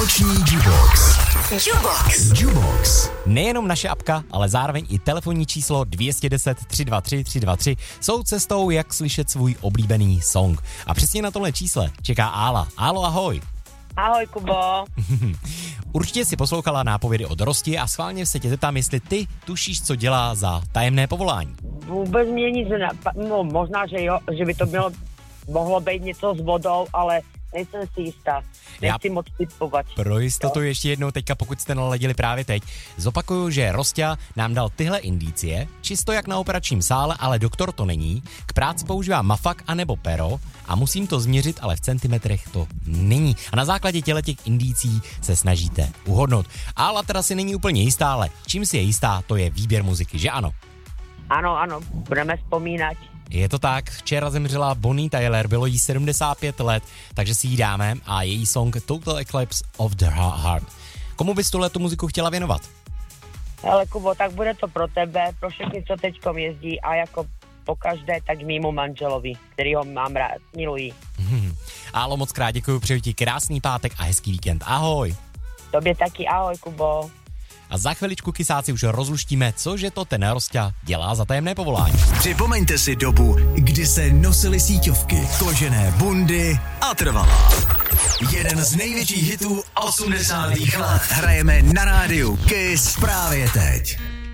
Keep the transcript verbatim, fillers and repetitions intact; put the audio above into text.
Noční Jukebox. Jukebox. Jukebox. Nejenom naše apka, ale zároveň i telefonní číslo dvě deset tři dva tři tři dva tři jsou cestou, jak slyšet svůj oblíbený song. A přesně na tomhle čísle čeká Ála. Álo, ahoj. Ahoj, Kubo. Určitě si poslouchala nápovědy od Rosti a schválně se tě zeptám, jestli ty tušíš, co dělá za tajemné povolání. Vůbec mě nic nenapadlo, no, možná, že jo, že by to mělo, mohlo být něco s vodou, ale nejsem si jistá. Nechci Já moc typovat. Pro jistotu ještě jednou teďka, pokud jste naladili právě teď, zopakuju, že Rostia nám dal tyhle indicie, čisto jak na operačním sále, ale doktor to není. K práci používá mafak anebo pero a musím to změřit, ale v centimetrech to není. A na základě těle těch indicí se snažíte uhodnout. Ála teda si není úplně jistá, ale čím si je jistá, to je výběr muziky, že ano? Ano, ano, budeme vzpomínat. Je to tak, včera zemřela Bonnie Tyler, bylo jí sedmdesát pět let, takže si ji dáme a její song Total Eclipse of the Heart. Komu bys tuhle tu muziku chtěla věnovat? Ale Kubo, tak bude to pro tebe, pro všechny, co teďkom jezdí a jako po každé, tak mýmu manželovi, který ho mám rád, miluji. Hmm. Álo, moc krát děkuju, přeju ti krásný pátek a hezký víkend. Ahoj. Tobě taky ahoj, Kubo. A za chviličku kysáci už rozluštíme, cože to ten Rostia dělá za tajemné povolání. Připomeňte si dobu, kdy se nosily síťovky, kožené bundy a trvala. Jeden z největších hitů osmdesátých let hrajeme na rádiu Kiss právě teď.